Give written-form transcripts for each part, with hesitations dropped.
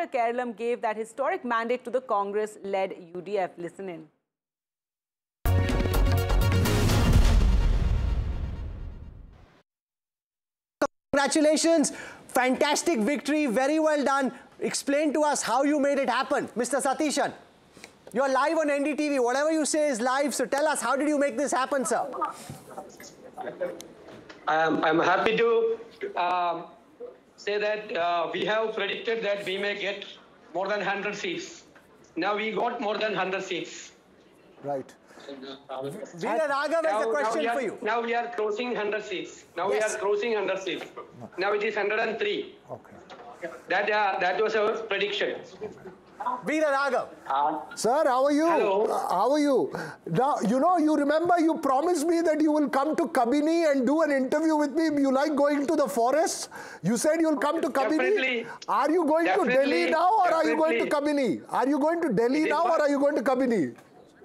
Dr. Keralam gave that historic mandate to the Congress-led UDF. Listen in. Congratulations, fantastic victory, very well done. Explain to us how you made it happen, Mr. Satishan. You're live on NDTV. Whatever you say is live, so tell us, how did you make this happen, sir? I'm happy to say that we have predicted that we may get more than 100 seats. Now we got more than 100 seats. Right. Veera Raghav has a question for you. Now we are crossing 100 seats. Now Yes. we are crossing 100 seats. Now it is 103. Okay. That was our prediction. Veera Raghav. Sir, how are you? Hello. How are you? Now, you remember you promised me that you will come to Kabini and do an interview with me. You like going to the forests? You said you'll come to Kabini. Definitely. Are you going to Delhi now or are you going to Kabini? Are you going to Delhi now or are you going to Kabini?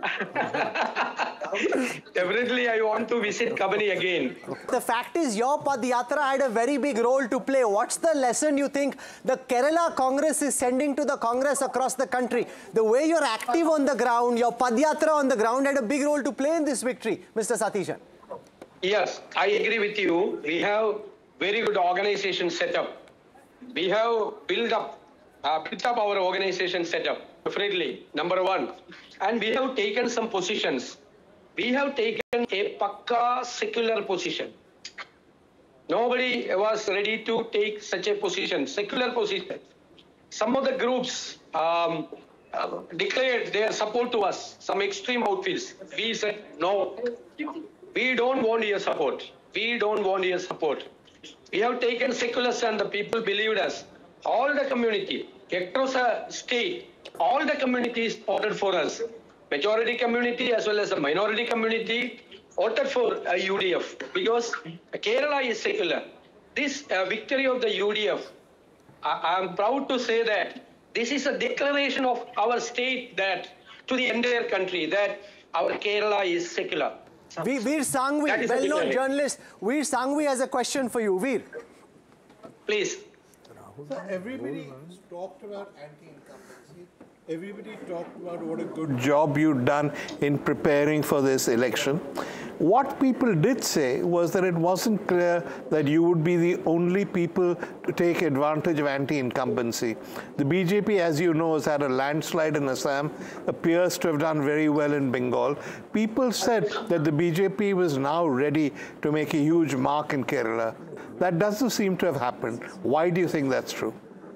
Definitely, I want to visit Kabini again. The fact is, your Padyatra had a very big role to play. What's the lesson you think the Kerala Congress is sending to the Congress across the country? The way you're active on the ground, your Padyatra on the ground had a big role to play in this victory, Mr. Satishan. Yes, I agree with you. We have very good organization setup. We have built up our organization setup, definitely, number one. And we have taken some positions. We have taken a pakka secular position. Nobody was ready to take such a position, secular position. Some of the groups declared their support to us, some extreme outfits. We said, no, we don't want your support. We don't want your support. We have taken secular stand, the people believed us. All the community, across the state, all the communities voted for us. Majority community as well as the minority community voted for UDF because Kerala is secular. This victory of the UDF, I am proud to say that this is a declaration of our state that to the entire country that our Kerala is secular. Veer Sanghvi, well-known journalist. Veer Sanghvi has a question for you. Veer. Please. So everybody talked about anti-incumbency. Everybody talked about what a good job you'd done in preparing for this election. What people did say was that it wasn't clear that you would be the only people to take advantage of anti-incumbency. The BJP, as you know, has had a landslide in Assam, appears to have done very well in Bengal. People said that the BJP was now ready to make a huge mark in Kerala. That doesn't seem to have happened. Why do you think that's true?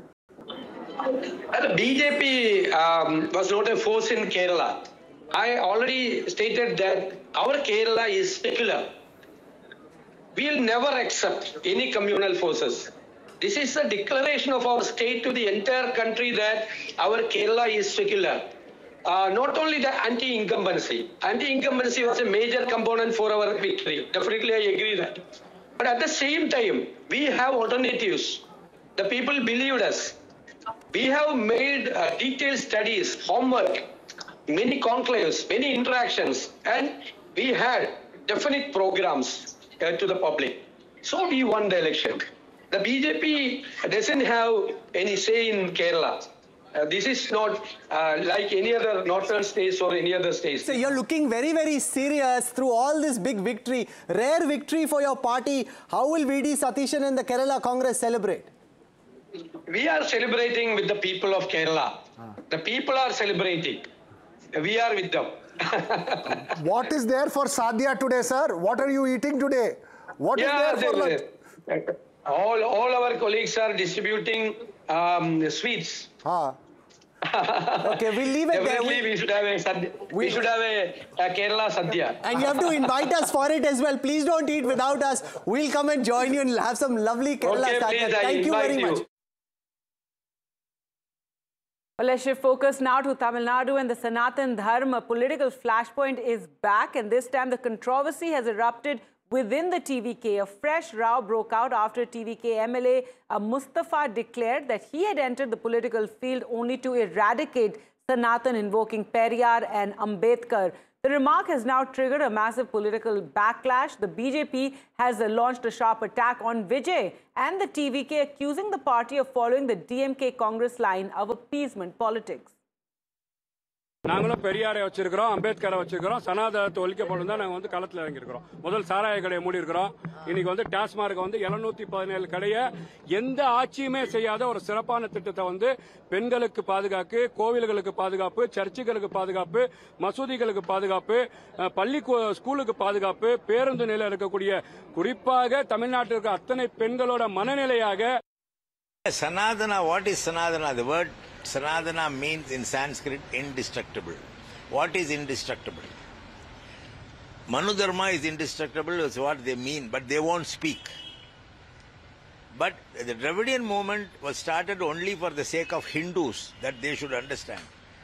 The BJP was not a force in Kerala. I already stated that our Kerala is secular. We will never accept any communal forces. This is a declaration of our state to the entire country that our Kerala is secular. Not only the anti-incumbency. Anti-incumbency was a major component for our victory. Definitely, I agree that. But at the same time, we have alternatives. The people believed us. We have made detailed studies, homework, many conclaves, many interactions, and we had definite programs to the public. So we won the election. The BJP doesn't have any say in Kerala. This is not like any other northern states or any other states. So you're looking very, very serious through all this big victory, rare victory for your party. How will VD Satishan and the Kerala Congress celebrate? We are celebrating with the people of Kerala. The people are celebrating. We are with them. What is there for Sadhya today, sir? What are you eating today? What is there for lunch? All our colleagues are distributing sweets. Okay, we'll leave it there. We should have a Kerala Sadhya. And you have to invite us for it as well. Please don't eat without us. We'll come and join you and have some lovely Kerala Sadhya. Thank you very much. Well, let's shift focus now to Tamil Nadu, and the Sanatan Dharma political flashpoint is back, and this time the controversy has erupted within the TVK. A fresh row broke out after TVK MLA Mustafa declared that he had entered the political field only to eradicate Sanatan, invoking Periyar and Ambedkar The remark has now triggered a massive political backlash. The BJP has launched a sharp attack on Vijay and the TVK, accusing the party of following the DMK Congress line of appeasement politics. நாங்களும் பெரியாரை வச்சிருக்கிறோம், அம்பேத்கரை வச்சிருக்கிறோம், சனாதனத்தை ஒழிக்க போட்டு தான் நாங்கள் களத்தில் இறங்கியிருக்கிறோம். முதல் சாராய கடையை மூடி இருக்கிறோம். இன்னைக்கு டாஸ்மார்க் 717 கடையை எந்த ஆட்சியுமே செய்யாத ஒரு சிறப்பான திட்டத்தை பெண்களுக்கு பாதுகாப்பு, கோவில்களுக்கு பாதுகாப்பு, சர்ச்சுகளுக்கு பாதுகாப்பு, மசூதிகளுக்கு பாதுகாப்பு, பள்ளி ஸ்கூலுக்கு பாதுகாப்பு, பேருந்து நிலையம் இருக்கக்கூடிய குறிப்பாக தமிழ்நாட்டில் இருக்க அத்தனை பெண்களோட மனநிலையாக. Sanadana, what is Sanadana? The word Sanadana means in Sanskrit indestructible. What is indestructible? Manudharma is indestructible, is what they mean, but they won't speak. But the Dravidian movement was started only for the sake of Hindus, that they should understand.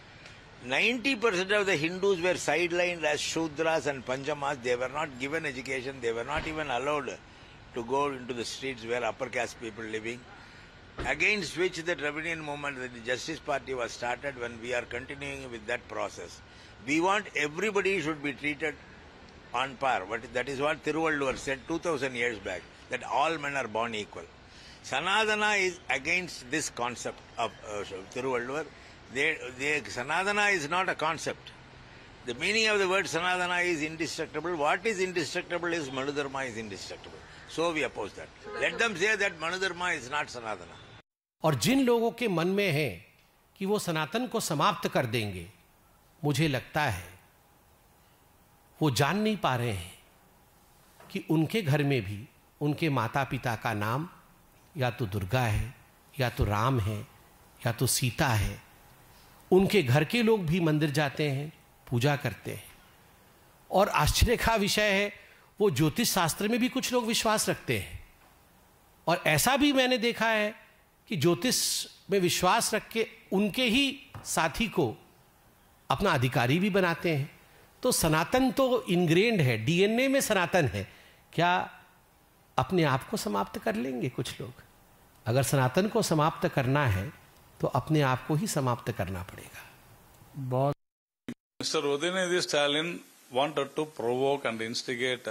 90% of the Hindus were sidelined as Shudras and Panchamas. They were not given education. They were not even allowed to go into the streets where upper caste people living. Against which the Dravidian movement, the Justice Party was started, when we are continuing with that process. We want everybody should be treated on par. That is what Thiruvalluvar said 2000 years back, that all men are born equal. Sanadana is against this concept of Thiruvalluvar. Sanadana is not a concept. The meaning of the word Sanadana is indestructible. What is indestructible is Manudharma is indestructible. So we oppose that. Let them say that Manudharma is not Sanadana. और जिन लोगों के मन में है कि वो सनातन को समाप्त कर देंगे, मुझे लगता है वो जान नहीं पा रहे हैं कि उनके घर में भी उनके माता पिता का नाम या तो दुर्गा है, या तो राम है, या तो सीता है. उनके घर के लोग भी मंदिर जाते हैं, पूजा करते हैं. और आश्चर्य का विषय है, वो ज्योतिष शास्त्र में भी कुछ लोग विश्वास रखते हैं. और ऐसा भी मैंने देखा है कि ज्योतिष में विश्वास रख के उनके ही साथी को अपना अधिकारी भी बनाते हैं. तो सनातन तो इनग्रेन्ड है, डीएनए में सनातन है. क्या अपने आप को समाप्त कर लेंगे कुछ लोग? अगर सनातन को समाप्त करना है तो अपने आप को ही समाप्त करना पड़ेगा. Mr. Udayinidhi Stalin wanted to provoke and instigate,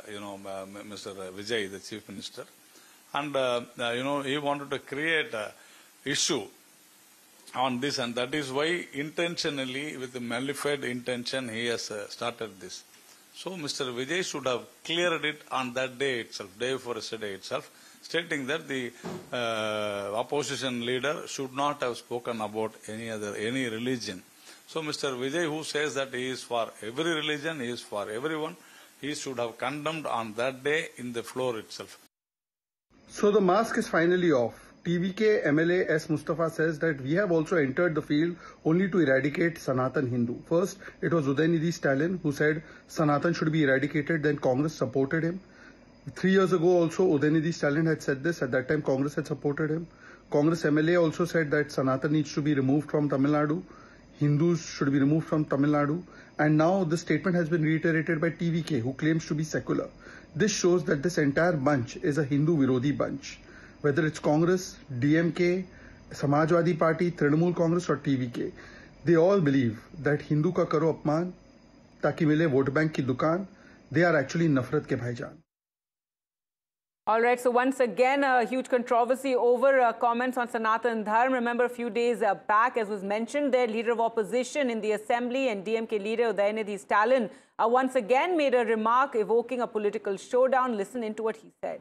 Mr. Vijay, the Chief Minister. And, he wanted to create an issue on this, and that is why intentionally, with a malafide intention, he has started this. So, Mr. Vijay should have cleared it on that day itself, day before yesterday itself, stating that the opposition leader should not have spoken about any religion. So, Mr. Vijay, who says that he is for every religion, he is for everyone, he should have condemned on that day in the floor itself. So the mask is finally off. TVK MLA S. Mustafa says that we have also entered the field only to eradicate Sanatan Hindu. First, it was Udayinidhi Stalin who said Sanatan should be eradicated, then Congress supported him. 3 years ago also, Udayinidhi Stalin had said this. At that time, Congress had supported him. Congress MLA also said that Sanatan needs to be removed from Tamil Nadu. Hindus should be removed from Tamil Nadu. And now this statement has been reiterated by TVK, who claims to be secular. This shows that this entire bunch is a Hindu Virodhi bunch. Whether it's Congress, DMK, Samajwadi Party, Trinamool Congress or TVK, they all believe that Hindu ka karo apman, taki mile vote bank ki dukaan, they are actually nafrat ke bhaijaan. All right, so once again, a huge controversy over comments on Sanatan Dharm. Remember, a few days back, as was mentioned, their leader of opposition in the assembly and DMK leader Udayinidhi Stalin once again made a remark evoking a political showdown. Listen into what he said.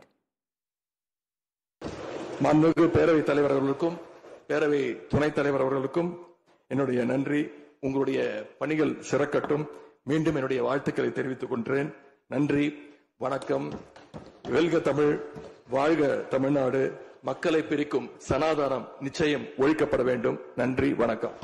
மாண்புமிகு பேரவைத் தலைவர் அவர்களுக்கும் பேரவை துணைத் தலைவர் அவர்களுக்கும் என்னுடைய நன்றி. உங்களுடைய பணிகள் சிறக்கட்டும். மீண்டும் என்னுடைய வாழ்த்துக்களை தெரிவித்துக் கொள்கிறேன். நன்றி, வணக்கம். வெல்க தமிழ், வாழ்க தமிழ்நாடு. மக்களை பிரிக்கும் சனாதனம் நிச்சயம் ஒழிக்கப்பட வேண்டும். நன்றி, வணக்கம்.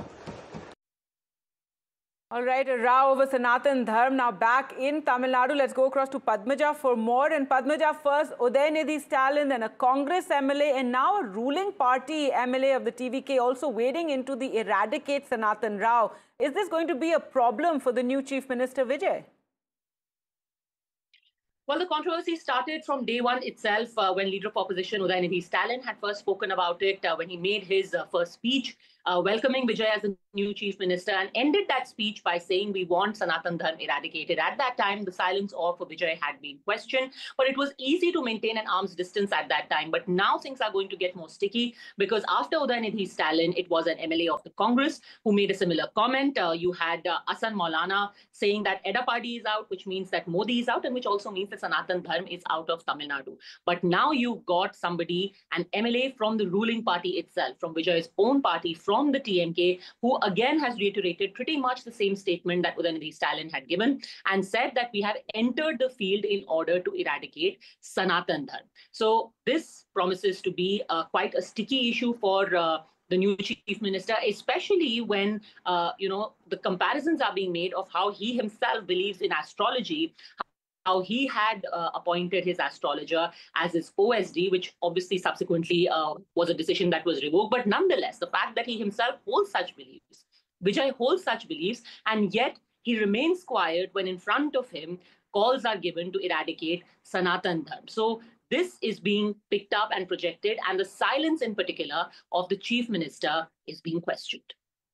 All right, a row over Sanatan Dharm now back in Tamil Nadu. Let's go across to Padmaja for more. And Padmaja, first Udayinidhi Stalin, then a Congress MLA, and now a ruling party MLA of the TVK also wading into the eradicate Sanatan row. Is this going to be a problem for the new Chief Minister Vijay? Well, the controversy started from day one itself when Leader of Opposition Udayinidhi Stalin had first spoken about it when he made his first speech welcoming Vijay as the new chief minister, and ended that speech by saying we want Sanatan Dharma eradicated. At that time, the silence of Vijay had been questioned, but it was easy to maintain an arm's distance at that time. But now things are going to get more sticky, because after Udayanidhi Stalin, it was an MLA of the Congress who made a similar comment. You had Ahsan Maulana saying that Edapadi is out, which means that Modi is out, and which also means that Sanatan Dharma is out of Tamil Nadu. But now you've got somebody, an MLA from the ruling party itself, from Vijay's own party, from the TMK, who again has reiterated pretty much the same statement that Udayanidhi Stalin had given, and said that we have entered the field in order to eradicate Sanatan Dharma. So this promises to be quite a sticky issue for the new chief minister, especially when, the comparisons are being made of how he himself believes in astrology, how he had appointed his astrologer as his OSD, which obviously subsequently was a decision that was revoked. But nonetheless, the fact that he himself holds such beliefs, Vijay holds such beliefs, and yet he remains quiet when in front of him calls are given to eradicate Sanatan Dharma. So this is being picked up and projected, and the silence in particular of the chief minister is being questioned.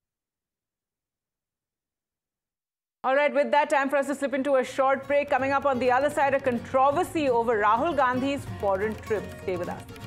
All right, with that, time for us to slip into a short break. Coming up on the other side, a controversy over Rahul Gandhi's foreign trip. Stay with us.